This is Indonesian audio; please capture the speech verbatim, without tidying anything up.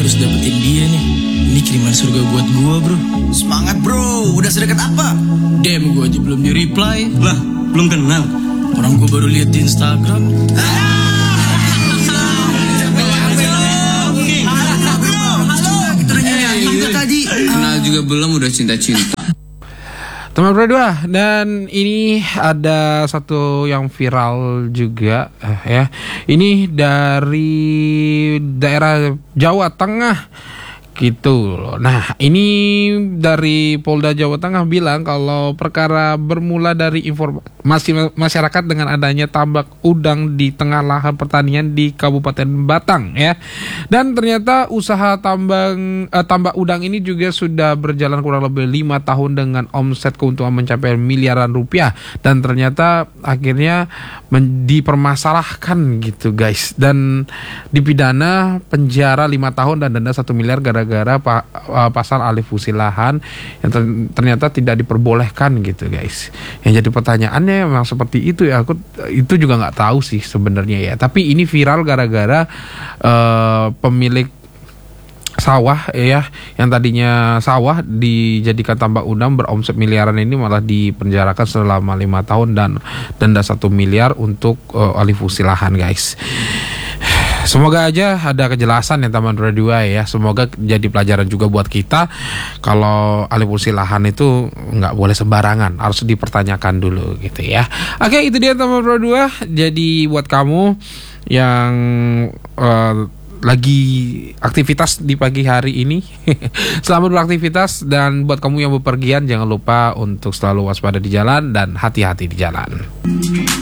harus dapetin dia nih. Ini kiriman surga buat gue, bro. Semangat, bro. Udah sedekat apa? Damn, gue aja belum di-reply. Lah, belum kenal. Orang gue baru lihat di Instagram. Kenal juga belum udah cinta-cinta. Teman berdua, dan ini ada satu yang viral juga ya. Ini dari daerah Jawa Tengah gitu loh. Nah, ini dari Polda Jawa Tengah bilang kalau perkara bermula dari informasi masyarakat dengan adanya tambak udang di tengah lahan pertanian di Kabupaten Batang ya. Dan ternyata usaha tambang eh, tambak udang ini juga sudah berjalan kurang lebih lima tahun dengan omset keuntungan mencapai miliaran rupiah, dan ternyata akhirnya men- dipermasalahkan gitu guys, dan dipidana penjara lima tahun dan denda satu miliar gara gara pa, uh, pasal alih fungsi lahan yang ter, ternyata tidak diperbolehkan gitu guys. Yang jadi pertanyaannya memang seperti itu ya, aku itu juga nggak tahu sih sebenarnya ya. Tapi ini viral gara-gara uh, pemilik sawah ya, yang tadinya sawah dijadikan tambak udang beromset miliaran ini malah dipenjarakan selama lima tahun dan denda satu miliar untuk uh, alih fungsi lahan guys. Semoga aja ada kejelasan ya teman dua ya. Semoga jadi pelajaran juga buat kita. Kalau alih fungsi lahan itu nggak boleh sembarangan, harus dipertanyakan dulu gitu ya. Oke, itu dia teman dua. Jadi buat kamu yang uh, lagi aktivitas di pagi hari ini, selamat beraktivitas. Dan buat kamu yang bepergian, jangan lupa untuk selalu waspada di jalan dan hati-hati di jalan.